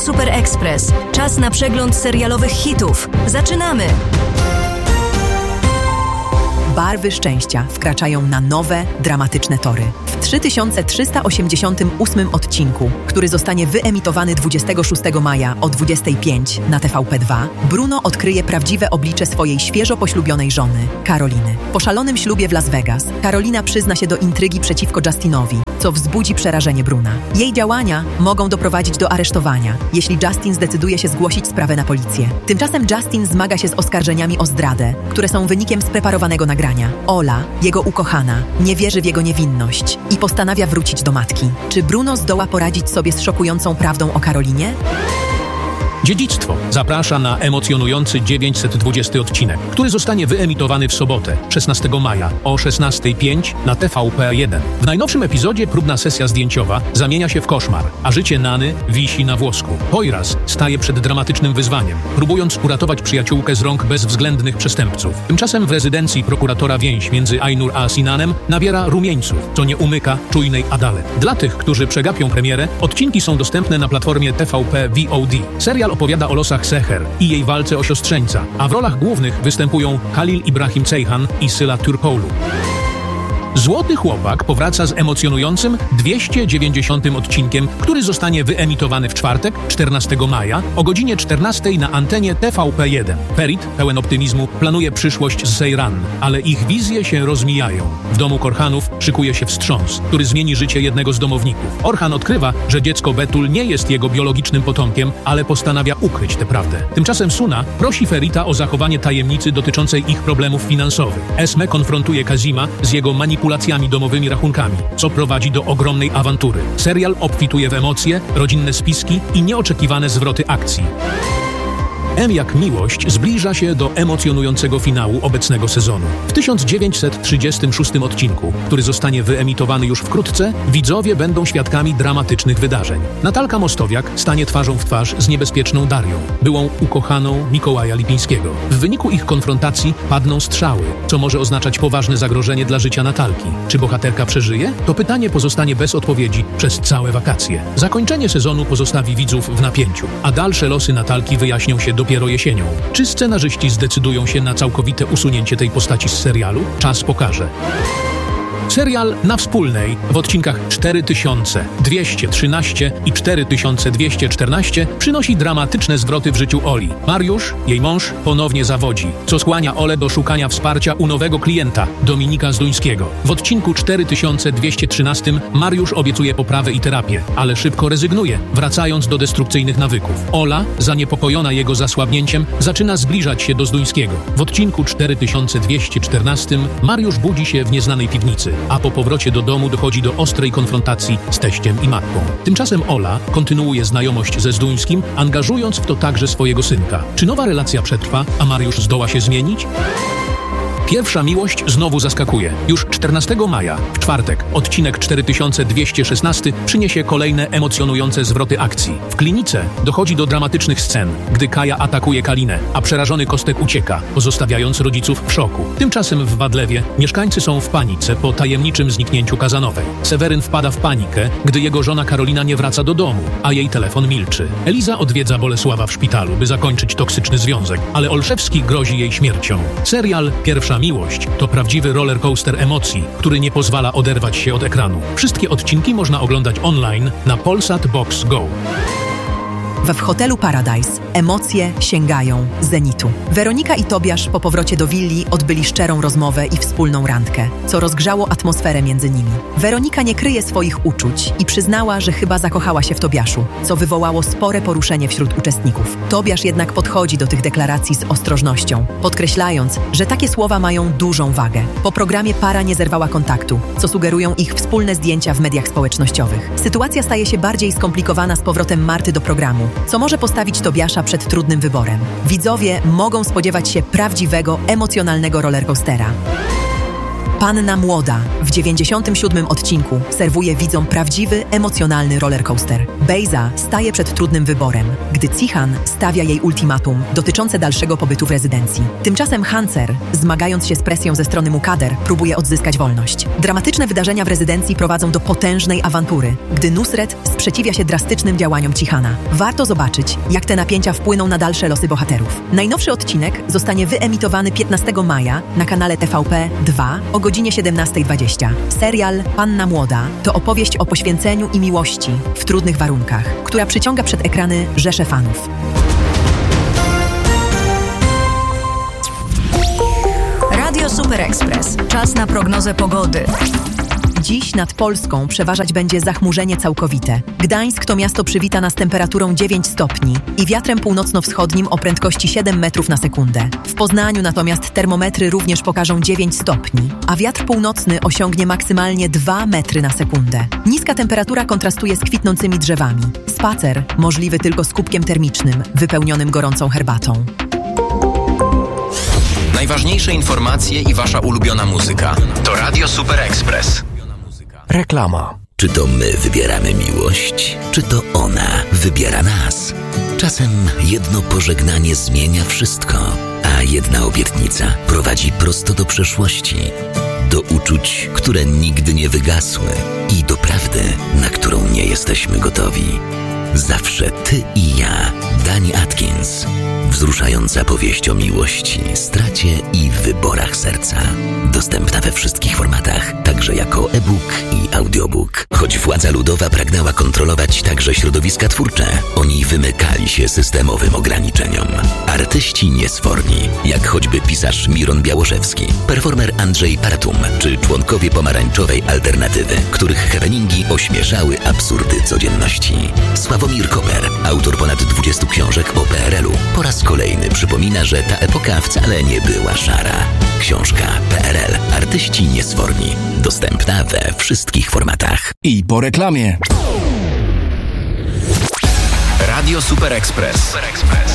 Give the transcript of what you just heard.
Super Express. Czas na przegląd serialowych hitów. Zaczynamy! Barwy szczęścia wkraczają na nowe, dramatyczne tory. W 3388 odcinku, który zostanie wyemitowany 26 maja o 25 na TVP2, Bruno odkryje prawdziwe oblicze swojej świeżo poślubionej żony, Karoliny. Po szalonym ślubie w Las Vegas, Karolina przyzna się do intrygi przeciwko Justinowi, co wzbudzi przerażenie Bruna. Jej działania mogą doprowadzić do aresztowania, jeśli Justin zdecyduje się zgłosić sprawę na policję. Tymczasem Justin zmaga się z oskarżeniami o zdradę, które są wynikiem spreparowanego nagrania. Ola, jego ukochana, nie wierzy w jego niewinność i postanawia wrócić do matki. Czy Bruno zdoła poradzić sobie z szokującą prawdą o Karolinie? Dziedzictwo zaprasza na emocjonujący 920 odcinek, który zostanie wyemitowany w sobotę, 16 maja o 16:05 na TVP1. W najnowszym epizodzie próbna sesja zdjęciowa zamienia się w koszmar, a życie Nany wisi na włosku. Poiras staje przed dramatycznym wyzwaniem, próbując uratować przyjaciółkę z rąk bezwzględnych przestępców. Tymczasem w rezydencji prokuratora więź między Ainur a Sinanem nabiera rumieńców, co nie umyka czujnej Adalet. Dla tych, którzy przegapią premierę, odcinki są dostępne na platformie TVP VOD. Serial opowiada o losach Seher i jej walce o siostrzeńca, a w rolach głównych występują Khalil Ibrahim Ceyhan i Syla Turkoğlu. Złoty Chłopak powraca z emocjonującym 290 odcinkiem, który zostanie wyemitowany w czwartek, 14 maja o godzinie 14 na antenie TVP1. Ferit, pełen optymizmu, planuje przyszłość z Seyran, ale ich wizje się rozmijają. W domu Korhanów szykuje się wstrząs, który zmieni życie jednego z domowników. Orhan odkrywa, że dziecko Betul nie jest jego biologicznym potomkiem, ale postanawia ukryć tę prawdę. Tymczasem Suna prosi Ferita o zachowanie tajemnicy dotyczącej ich problemów finansowych. Esme konfrontuje Kazima z jego manipulacjami domowymi rachunkami, co prowadzi do ogromnej awantury. Serial obfituje w emocje, rodzinne spiski i nieoczekiwane zwroty akcji. M jak miłość zbliża się do emocjonującego finału obecnego sezonu. W 1936 odcinku, który zostanie wyemitowany już wkrótce, widzowie będą świadkami dramatycznych wydarzeń. Natalka Mostowiak stanie twarzą w twarz z niebezpieczną Darią, byłą ukochaną Mikołaja Lipińskiego. W wyniku ich konfrontacji padną strzały, co może oznaczać poważne zagrożenie dla życia Natalki. Czy bohaterka przeżyje? To pytanie pozostanie bez odpowiedzi przez całe wakacje. Zakończenie sezonu pozostawi widzów w napięciu, a dalsze losy Natalki wyjaśnią się dopiero jesienią. Czy scenarzyści zdecydują się na całkowite usunięcie tej postaci z serialu? Czas pokaże. Serial Na Wspólnej w odcinkach 4213 i 4214 przynosi dramatyczne zwroty w życiu Oli. Mariusz, jej mąż, ponownie zawodzi, co skłania Olę do szukania wsparcia u nowego klienta, Dominika Zduńskiego. W odcinku 4213 Mariusz obiecuje poprawę i terapię, ale szybko rezygnuje, wracając do destrukcyjnych nawyków. Ola, zaniepokojona jego zasłabnięciem, zaczyna zbliżać się do Zduńskiego. W odcinku 4214 Mariusz budzi się w nieznanej piwnicy, a po powrocie do domu dochodzi do ostrej konfrontacji z teściem i matką. Tymczasem Ola kontynuuje znajomość ze Zduńskim, angażując w to także swojego synka. Czy nowa relacja przetrwa, a Mariusz zdoła się zmienić? Pierwsza miłość znowu zaskakuje. Już 14 maja, w czwartek, odcinek 4216 przyniesie kolejne emocjonujące zwroty akcji. W klinice dochodzi do dramatycznych scen, gdy Kaja atakuje Kalinę, a przerażony Kostek ucieka, pozostawiając rodziców w szoku. Tymczasem w Wadlewie mieszkańcy są w panice po tajemniczym zniknięciu Kazanowej. Seweryn wpada w panikę, gdy jego żona Karolina nie wraca do domu, a jej telefon milczy. Eliza odwiedza Bolesława w szpitalu, by zakończyć toksyczny związek, ale Olszewski grozi jej śmiercią. Serial Pierwsza miłość to prawdziwy rollercoaster emocji, który nie pozwala oderwać się od ekranu. Wszystkie odcinki można oglądać online na Polsat Box Go. W hotelu Paradise emocje sięgają zenitu. Weronika i Tobiasz po powrocie do willi odbyli szczerą rozmowę i wspólną randkę, co rozgrzało atmosferę między nimi. Weronika nie kryje swoich uczuć i przyznała, że chyba zakochała się w Tobiaszu, co wywołało spore poruszenie wśród uczestników. Tobiasz jednak podchodzi do tych deklaracji z ostrożnością, podkreślając, że takie słowa mają dużą wagę. Po programie para nie zerwała kontaktu, co sugerują ich wspólne zdjęcia w mediach społecznościowych. Sytuacja staje się bardziej skomplikowana z powrotem Marty do programu, co może postawić Tobiasza przed trudnym wyborem. Widzowie mogą spodziewać się prawdziwego, emocjonalnego rollercoastera. Panna Młoda w 97. odcinku serwuje widzom prawdziwy, emocjonalny rollercoaster. Bejza staje przed trudnym wyborem, gdy Cihan stawia jej ultimatum dotyczące dalszego pobytu w rezydencji. Tymczasem Hancer, zmagając się z presją ze strony Mukader, próbuje odzyskać wolność. Dramatyczne wydarzenia w rezydencji prowadzą do potężnej awantury, gdy Nusret sprzeciwia się drastycznym działaniom Cihana. Warto zobaczyć, jak te napięcia wpłyną na dalsze losy bohaterów. Najnowszy odcinek zostanie wyemitowany 15 maja na kanale TVP 2 o godzinie 17:20. Serial Panna Młoda to opowieść o poświęceniu i miłości w trudnych warunkach, która przyciąga przed ekrany rzesze fanów. Radio Super Express. Czas na prognozę pogody. Dziś nad Polską przeważać będzie zachmurzenie całkowite. Gdańsk to miasto przywita nas temperaturą 9 stopni i wiatrem północno-wschodnim o prędkości 7 metrów na sekundę. W Poznaniu natomiast termometry również pokażą 9 stopni, a wiatr północny osiągnie maksymalnie 2 metry na sekundę. Niska temperatura kontrastuje z kwitnącymi drzewami. Spacer możliwy tylko z kubkiem termicznym, wypełnionym gorącą herbatą. Najważniejsze informacje i wasza ulubiona muzyka to Radio Super Express. Reklama. Czy to my wybieramy miłość, czy to ona wybiera nas? Czasem jedno pożegnanie zmienia wszystko, a jedna obietnica prowadzi prosto do przeszłości, do uczuć, które nigdy nie wygasły i do prawdy, na którą nie jesteśmy gotowi. Zawsze ty i ja. Dani Atkins. Wzruszająca powieść o miłości, stracie i wyborach serca. Dostępna we wszystkich formatach, także jako e-book i audiobook. Choć władza ludowa pragnęła kontrolować także środowiska twórcze, oni wymykali się systemowym ograniczeniom. Artyści niesforni, jak choćby pisarz Miron Białoszewski, performer Andrzej Paratum, czy członkowie pomarańczowej alternatywy, których happeningi ośmieszały absurdy codzienności. Sławomir Koper, autor ponad 20 książek o PRL-u, po raz kolejny przypomina, że ta epoka wcale nie była szara. Książka PRL. Artyści niesforni. Dostępna we wszystkich formatach. I po reklamie. Radio Super Express.